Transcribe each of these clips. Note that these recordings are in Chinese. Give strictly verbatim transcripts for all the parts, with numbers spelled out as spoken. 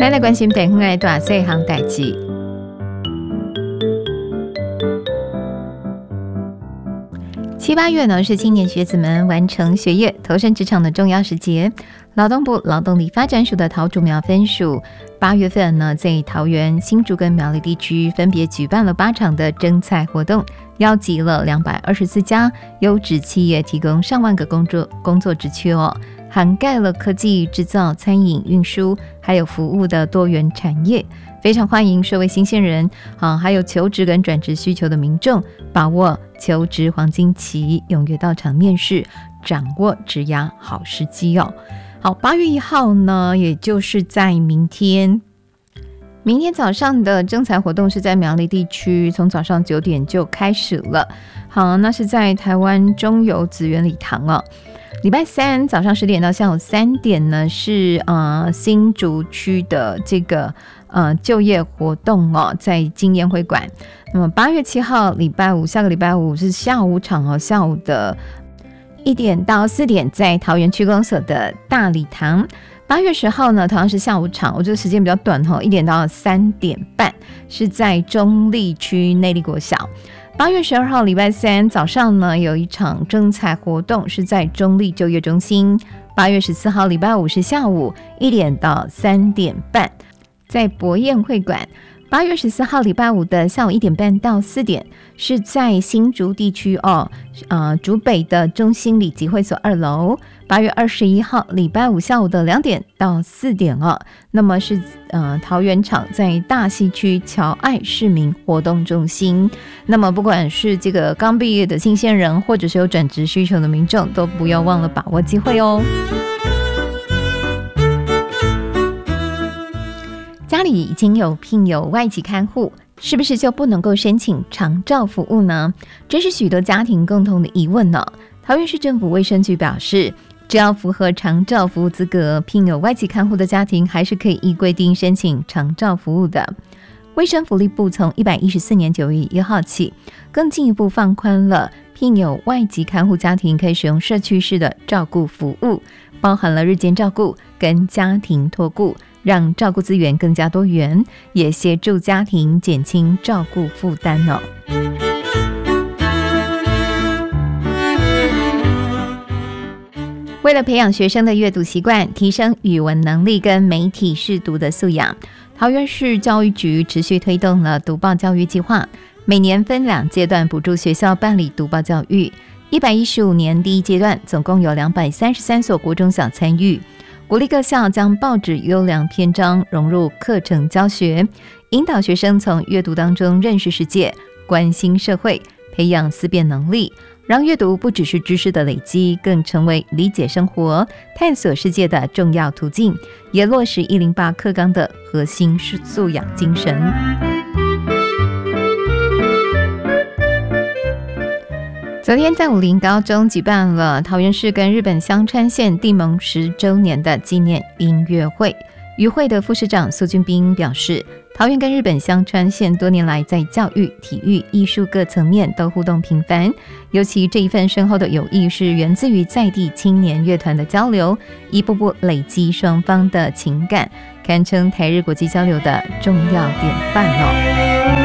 咱来关心地方的大细项代志。七八月呢是青年学子们完成学业、投身职场的重要时节。劳动部劳动力发展署的桃竹苗分署八月份呢，在桃园、新竹跟苗栗地区分别举办了八场的征才活动，邀集了两百二十四家优质企业，提供上万个工作工作职缺哦，涵盖了科技、制造、餐饮、运输，还有服务的多元产业。非常欢迎社会新鲜人啊，还有求职跟转职需求的民众，把握求职黄金期，踊跃到场面试，掌握职涯好时机哦。好，八月一号呢，也就是在明天，明天早上的征才活动是在苗栗地区，从早上九点就开始了。好，那是在台湾中油紫园礼堂哦。礼拜三早上十点到下午三点呢，是呃新竹区的这个呃就业活动哦，在经验会馆。那么八月七号礼拜五，下个礼拜五是下午场哦，下午的一点到四点，在桃园区公所的大礼堂。八月十号呢，同样是下午场，我觉得时间比较短哦，一点到三点半，是在中坜区内坜国小。八月十二号礼拜三早上呢，有一场征才活动，是在中坜就业中心。八月十四号礼拜五是下午一点到三点半，在博宴会馆。八月十四号礼拜五的下午一点半到四点，是在新竹地区哦，呃，竹北的中心里集会所二楼。八月二十一号礼拜五下午的两点到四点哦，那么是呃桃园场在大溪区侨爱市民活动中心。那么不管是这个刚毕业的新鲜人，或者是有转职需求的民众，都不要忘了把握机会哦。家里已经有聘有外籍看护，是不是就不能够申请长照服务呢？这是许多家庭共同的疑问呢。桃园市政府卫生局表示，只要符合长照服务资格，聘有外籍看护的家庭还是可以依规定申请长照服务的。卫生福利部从一百一十四年九月一号起，更进一步放宽了聘有外籍看护家庭可以使用社区式的照顾服务，包含了日间照顾跟家庭托顾，让照顾资源更加多元，也协助家庭减轻照顾负担哦。为了培养学生的阅读习惯，提升语文能力跟媒体识读的素养，桃园市教育局持续推动了读报教育计划，每年分两阶段补助学校办理读报教育。一百一十五年第一阶段，总共有两百三十三所国中小参与，鼓励各校将报纸优良篇章融入课程教学，引导学生从阅读当中认识世界，关心社会，培养思辨能力，让阅读不只是知识的累积，更成为理解生活、探索世界的重要途径，也落实一零八课纲的核心素养精神。昨天在武陵高中举办了桃园市跟日本香川县缔盟十周年的纪念音乐会。与会的副市长苏俊斌表示，桃园跟日本香川县多年来在教育、体育、艺术各层面都互动频繁，尤其这一份深厚的友谊是源自于在地青年乐团的交流，一步步累积双方的情感，堪称台日国际交流的重要典范哦。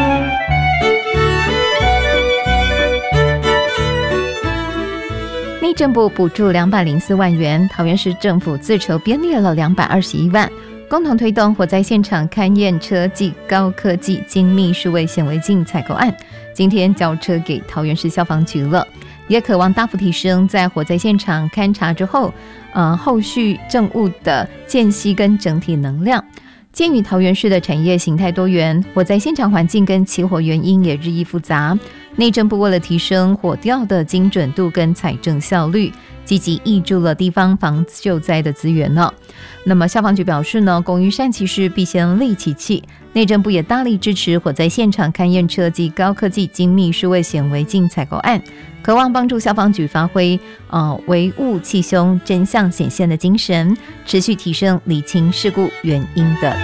内政部补助两百零四万元，桃园市政府自筹编列了两百二十一万，共同推动火灾现场勘验车及高科技精密数位显微镜采购案，今天交车给桃园市消防局了，也渴望大幅提升在火灾现场勘查之后，呃，后续证物的间隙跟整体能量。鉴于桃园市的产业形态多元，火灾现场环境跟起火原因也日益复杂，内政部为了提升火调的精准度跟采证效率，积极挹注了地方防救灾的资源呢。那么消防局表示呢，工欲善其事，必先利其器。内政部也大力支持火灾现场勘验车及高科技精密数位显微镜采购案，渴望帮助消防局发挥呃唯物气凶、真相显现的精神，持续提升厘清事故原因的